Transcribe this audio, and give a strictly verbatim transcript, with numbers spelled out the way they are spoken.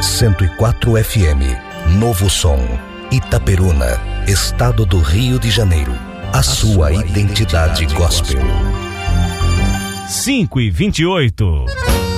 cento e quatro F M, Novo Som, Itaperuna, Estado do Rio de Janeiro. A, a sua, sua identidade, identidade gospel. cinco e vinte e oito.